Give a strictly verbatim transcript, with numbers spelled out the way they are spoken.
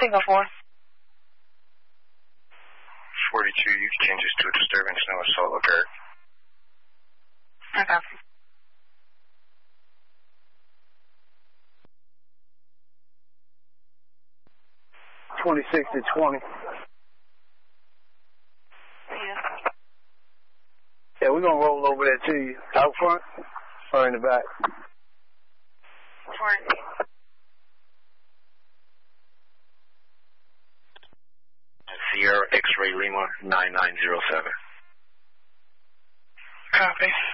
Single four. forty-two, you can change this to a disturbance, no assault occurred. Okay. twenty-six to twenty. Yeah. Yeah, we're going to roll over there to you. Out front or in the back? Front. Sierra X-Ray Lima nine nine zero seven. Copy.